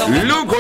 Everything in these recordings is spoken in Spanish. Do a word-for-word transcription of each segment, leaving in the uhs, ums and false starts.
Loco,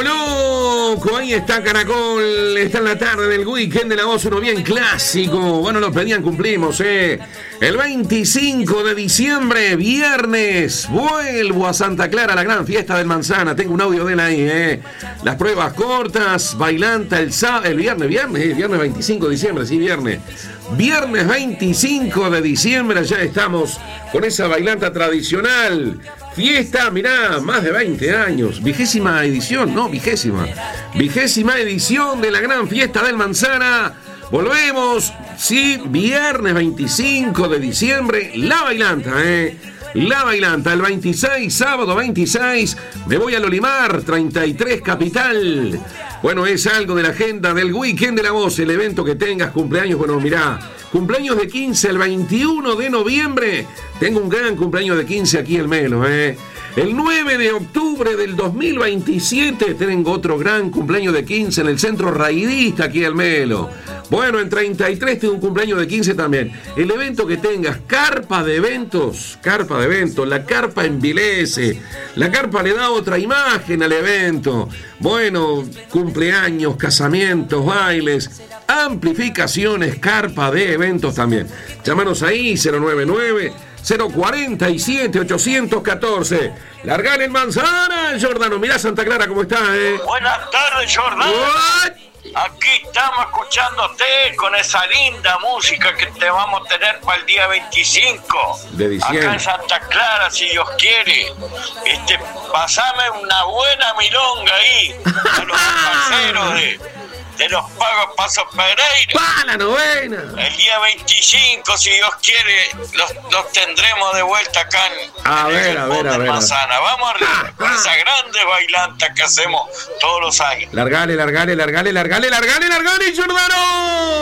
loco, ahí está Caracol, está en la tarde del weekend de la voz, uno bien clásico. Bueno, lo pedían, cumplimos, eh. El veinticinco de diciembre, viernes, vuelvo a Santa Clara, la gran fiesta del Manzana. Tengo un audio de él ahí, eh. Las pruebas cortas, bailanta el sábado, el viernes, viernes, eh, viernes veinticinco de diciembre, sí, viernes. Viernes veinticinco de diciembre, ya estamos con esa bailanta tradicional. Fiesta, mirá, más de veinte años. Vigésima edición, no, vigésima. Vigésima edición de la gran fiesta del Manzana. Volvemos, sí, viernes veinticinco de diciembre. La bailanta, eh. La bailanta, el veintiséis, sábado veintiséis. Me voy a Lolimar, treinta y tres Capital. Bueno, es algo de la agenda del weekend de la voz. El evento que tengas, cumpleaños, bueno, mirá. Cumpleaños de quince, el veintiuno de noviembre. Tengo un gran cumpleaños de quince aquí en Melo, ¿eh? El nueve de octubre del dos mil veintisiete tengo otro gran cumpleaños de quince en el Centro Raidista aquí en Melo. Bueno, en treinta y tres tengo un cumpleaños de quince también. El evento que tengas, carpa de eventos, carpa de eventos, la carpa envilece, la carpa le da otra imagen al evento. Bueno, cumpleaños, casamientos, bailes, amplificaciones, carpa de eventos también. Llámanos ahí, cero nueve nueve, cero cuatro siete, ocho uno cuatro. Largar el Manzana, Jordano. Mirá Santa Clara cómo está, ¿eh? Buenas tardes, Jordano. What? Aquí estamos escuchándote con esa linda música que te vamos a tener para el día veinticinco. De diciembre. Acá en Santa Clara, si Dios quiere. Este, pasame una buena milonga ahí. A los parceros de, de los Pagos Paso Pereira. ¡Pa la novena! El día veinticinco, si Dios quiere, los, los tendremos de vuelta acá en, a en ver, el a ver, a ver. Manzana. Vamos arriba, Ah, con ah. esa grande bailanta que hacemos todos los años. Largale, largale, largale, largale, largale, largale, Jordano.